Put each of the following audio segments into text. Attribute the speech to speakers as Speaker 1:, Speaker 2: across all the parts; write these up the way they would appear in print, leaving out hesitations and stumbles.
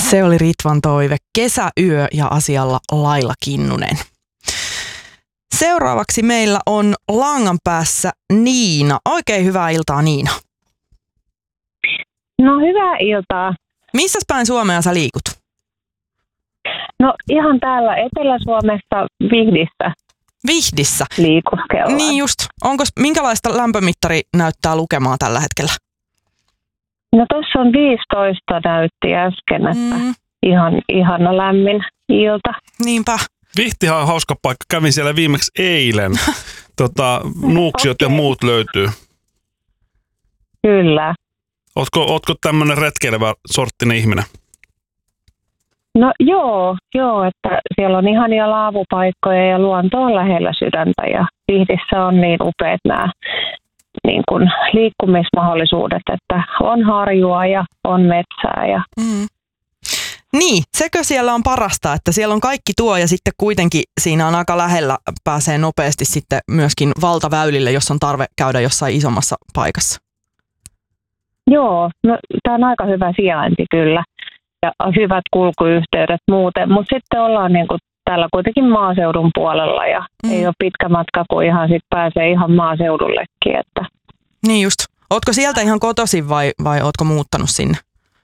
Speaker 1: Se oli Ritvan toive. Kesäyö ja asialla Laila Kinnunen. Seuraavaksi meillä on langan päässä Niina. Oikein hyvää iltaa, Niina.
Speaker 2: No hyvää iltaa.
Speaker 1: Missäs päin Suomea sä liikut?
Speaker 2: No ihan täällä Etelä-Suomessa Vihdissä.
Speaker 1: Vihdissä?
Speaker 2: Liikuskellaan.
Speaker 1: Niin just. Minkälaista lämpömittari näyttää lukemaa tällä hetkellä?
Speaker 2: No tuossa on 15 näytti äsken, että ihana lämmin ilta.
Speaker 1: Niinpä.
Speaker 3: Vihtihan on hauska paikka. Kävin siellä viimeksi eilen. Nuuksiot ja muut löytyy.
Speaker 2: Kyllä.
Speaker 3: Ootko tämmöinen retkeilevä sorttinen ihminen?
Speaker 2: No joo, että siellä on ihania laavupaikkoja ja luonto on lähellä sydäntä ja Vihdissä on niin upeat nämä niin kuin liikkumismahdollisuudet, että on harjua ja on metsää. Ja
Speaker 1: Niin, sekö siellä on parasta, että siellä on kaikki tuo ja sitten kuitenkin siinä on aika lähellä, pääsee nopeasti sitten myöskin valtaväylille, jos on tarve käydä jossain isommassa paikassa.
Speaker 2: Joo, no tämä on aika hyvä sijainti kyllä ja hyvät kulkuyhteydet muuten, mutta sitten ollaan niin kuin täällä kuitenkin maaseudun puolella ja ei ole pitkä matka, kun ihan sitten pääsee ihan maaseudullekin. Että.
Speaker 1: Niin just. Ootko sieltä ihan kotoisin vai ootko muuttanut sinne?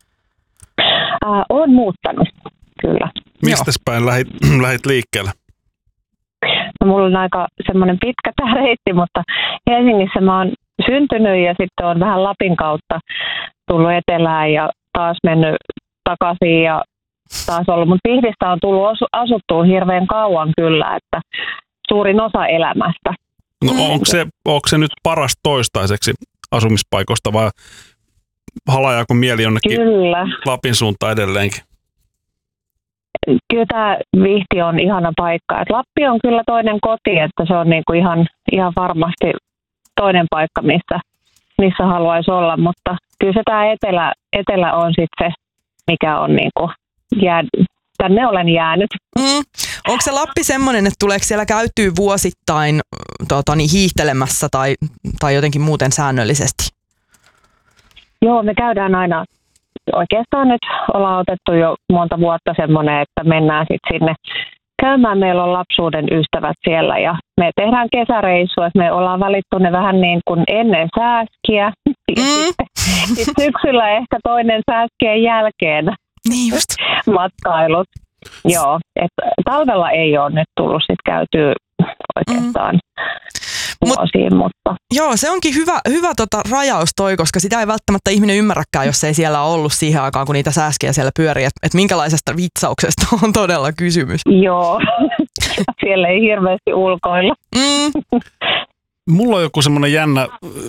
Speaker 2: Olen muuttanut, kyllä.
Speaker 3: Mistäs päin lähit liikkeelle?
Speaker 2: No, mulla on aika semmoinen pitkä tämä reitti, mutta Helsingissä mä oon syntynyt ja sitten on vähän Lapin kautta tullut etelään ja taas mennyt takaisin ja taas ollut. Mutta Vihdistä on tullut asuttua hirveän kauan kyllä, että suurin osa elämästä.
Speaker 3: No onko se nyt paras toistaiseksi asumispaikoista vai halajaako mieli jonnekin
Speaker 2: kyllä.
Speaker 3: Lapin suuntaan edelleenkin?
Speaker 2: Kyllä tämä Vihti on ihana paikka. Et Lappi on kyllä toinen koti, että se on niinku ihan varmasti toinen paikka, missä haluaisi olla. Mutta kyllä se tämä etelä on sitten se, mikä on niinku tänne olen jäänyt.
Speaker 1: Onko se Lappi semmoinen, että tuleeko siellä käytyy vuosittain hiihtelemässä tai jotenkin muuten säännöllisesti?
Speaker 2: Joo, me käydään aina. Oikeastaan nyt ollaan otettu jo monta vuotta semmoinen, että mennään sitten sinne käymään. Meillä on lapsuuden ystävät siellä ja me tehdään kesäreissua, että me ollaan valittu ne vähän niin kuin ennen sääskiä. Sitten syksyllä ehkä toinen sääskien jälkeen
Speaker 1: niin just.
Speaker 2: Matkailut. Joo, että talvella ei ole nyt tullut sitten käytyä oikeastaan vuosiin, mutta.
Speaker 1: Joo, se onkin hyvä rajaus toi, koska sitä ei välttämättä ihminen ymmärräkään, jos ei siellä ollut siihen aikaan, kun niitä sääskiä siellä pyörii, että minkälaisesta vitsauksesta on todella kysymys.
Speaker 2: Joo, siellä ei hirveästi ulkoilla.
Speaker 3: Mulla on joku semmoinen jännä